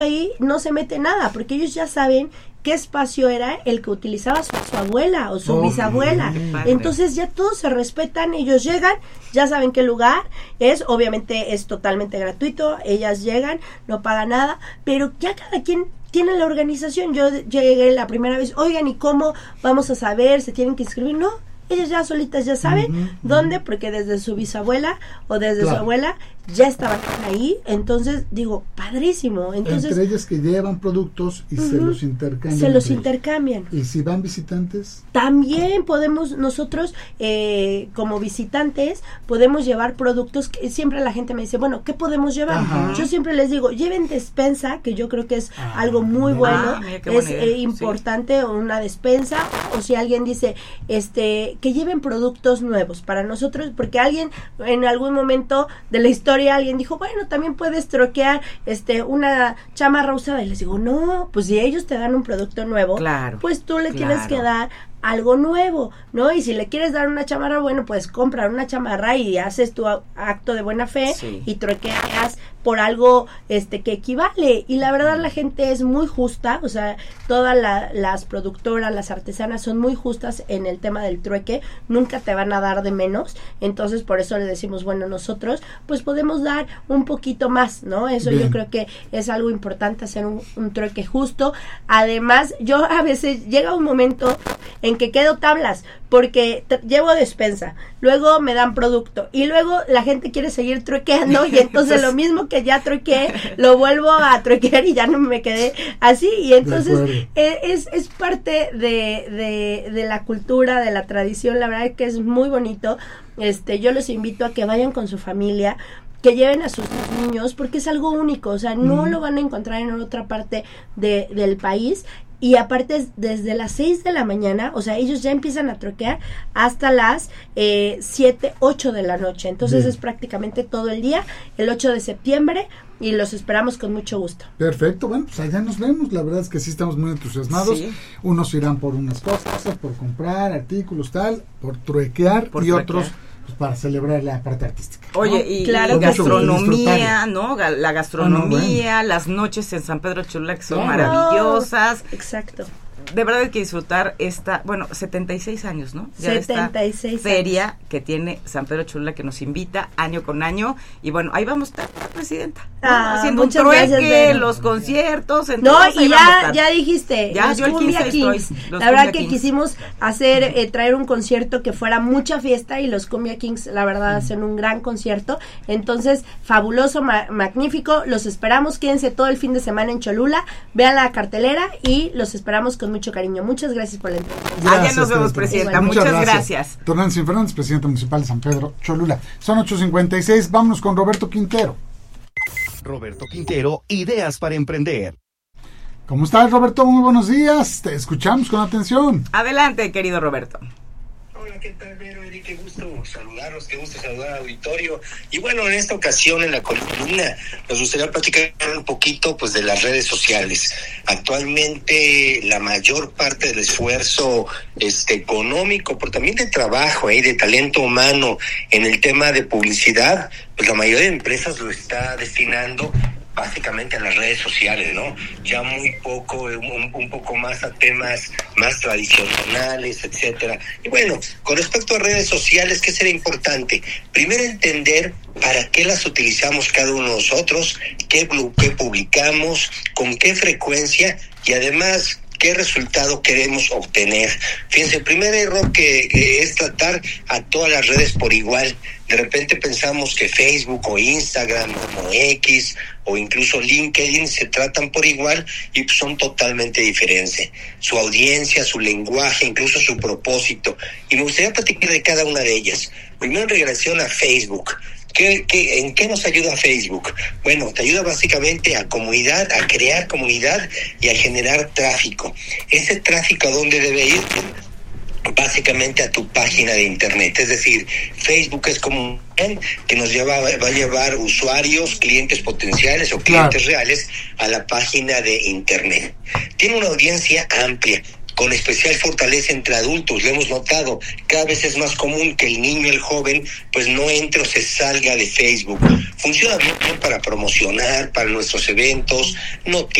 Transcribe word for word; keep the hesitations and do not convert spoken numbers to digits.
ahí no se mete nada, porque ellos ya saben qué espacio era el que utilizaba su, su abuela o su oh, bisabuela. Entonces ya todos se respetan, ellos llegan, ya saben qué lugar es, obviamente es totalmente gratuito, ellas llegan, no pagan nada, pero ya cada quien tiene la organización. Yo llegué la primera vez, oigan, ¿y cómo vamos a saber? ¿Se tienen que inscribir? No, ellas ya solitas ya saben uh-huh, dónde, uh-huh. porque desde su bisabuela o desde claro. su abuela ya estaban ahí, entonces digo, padrísimo. Entonces, entre ellas que llevan productos y uh-huh, se los intercambian. Se los intercambian. ¿Y si van visitantes? También podemos nosotros, eh, como visitantes, podemos llevar productos que siempre la gente me dice, bueno, ¿qué podemos llevar? Ajá. Yo siempre les digo, lleven despensa, que yo creo que es ah, algo muy bueno, ah, es eh, importante, sí. una despensa, o si alguien dice, este, que lleven productos nuevos para nosotros, porque alguien en algún momento de la historia alguien dijo, bueno, también puedes troquear este una chamarra usada, y les digo, no, pues si ellos te dan un producto nuevo, claro, pues tú le claro. tienes que dar algo nuevo, ¿no? Y si le quieres dar una chamarra, bueno, pues comprar una chamarra y haces tu acto de buena fe sí. y troqueas por algo este que equivale. Y la verdad la gente es muy justa, o sea, todas la, las productoras, las artesanas son muy justas en el tema del trueque, nunca te van a dar de menos, entonces por eso le decimos, bueno, nosotros pues podemos dar un poquito más, ¿no? Eso Bien. Yo creo que es algo importante, hacer un, un trueque justo. Además, yo a veces llega un momento en que quedo tablas, porque te, llevo despensa, luego me dan producto, y luego la gente quiere seguir truequeando, y entonces lo mismo que ya truequé, lo vuelvo a truequear y ya no me quedé así, y entonces es, es parte de, de, de la cultura, de la tradición, la verdad es que es muy bonito. Este, yo los invito a que vayan con su familia, que lleven a sus niños, porque es algo único, o sea, no mm. lo van a encontrar en otra parte de, del país. Y aparte desde las seis de la mañana, o sea, ellos ya empiezan a troquear hasta las eh, siete, ocho de la noche. Entonces Bien. Es prácticamente todo el día, el ocho de septiembre, y los esperamos con mucho gusto. Perfecto, bueno, pues allá nos vemos. La verdad es que sí estamos muy entusiasmados. Sí. Unos irán por unas cosas, por comprar artículos, tal, por truequear, por y truequear. Otros pues para celebrar la parte artística, ¿no? Oye, y claro, gastronomía, ¿no? La gastronomía, oh, no, bueno. las noches en San Pedro Cholula que son claro. maravillosas. Exacto. De verdad hay que disfrutar esta, bueno, setenta y seis años, ¿no? Ya setenta y seis esta feria años. Que tiene San Pedro Cholula, que nos invita año con año, y bueno, ahí vamos a estar, presidenta, ¿no? ah, haciendo un trueque, los conciertos, entonces, no, y ya, ya dijiste, ya, los yo el Cumbia quince Kings, estoy, la verdad Cumbia que Kings. Quisimos hacer, eh, traer un concierto que fuera mucha fiesta, y los Cumbia Kings, la verdad, mm. hacen un gran concierto, entonces, fabuloso, ma- magnífico, los esperamos, quédense todo el fin de semana en Cholula, vean la cartelera, y los esperamos con mucho cariño. Muchas gracias por la entrevista. Ah, ya nos vemos, presidenta. Bueno, muchas, muchas gracias. gracias. Don Nancy Fernández, presidenta municipal de San Pedro Cholula. Son ocho cincuenta y seis. Vámonos con Roberto Quintero. Roberto Quintero, ideas para emprender. ¿Cómo estás, Roberto? Muy buenos días. Te escuchamos con atención. Adelante, querido Roberto. Hola, ¿qué tal, Vero? Eri, qué gusto saludarlos, qué gusto saludar al auditorio. Y bueno, en esta ocasión, en la columna, nos gustaría platicar un poquito pues de las redes sociales. Actualmente, la mayor parte del esfuerzo este, económico, pero también de trabajo, eh, de talento humano en el tema de publicidad, pues la mayoría de empresas lo está destinando básicamente a las redes sociales, ¿no? Ya muy poco, un, un poco más a temas más tradicionales, etcétera. Y bueno, con respecto a redes sociales, ¿qué será importante? Primero entender para qué las utilizamos cada uno de nosotros, qué, qué publicamos, con qué frecuencia y además qué resultado queremos obtener. Fíjense, el primer error que, que es tratar a todas las redes por igual. De repente pensamos que Facebook o Instagram o X o incluso LinkedIn se tratan por igual y son totalmente diferentes. Su audiencia, su lenguaje, incluso su propósito. Y me gustaría platicar de cada una de ellas. Primero en relación a Facebook. ¿Qué, qué, ¿En qué nos ayuda Facebook? Bueno, te ayuda básicamente a comunidad, a crear comunidad y a generar tráfico. ¿Ese tráfico a dónde debe ir? Básicamente a tu página de internet, es decir, Facebook es como un que nos lleva, va a llevar usuarios, clientes potenciales o clientes claro. reales a la página de internet. Tiene una audiencia amplia. con especial fortaleza entre adultos. Lo hemos notado, cada vez es más común que el niño, el joven, pues no entre o se salga de Facebook. Funciona bien para promocionar, para nuestros eventos, noticias,